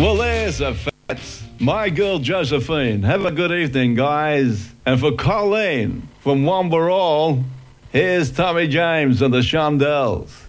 Well, there's a fat. My girl Josephine. Have a good evening, guys. And for Colleen from Womberall, here's Tommy James and the Shondells.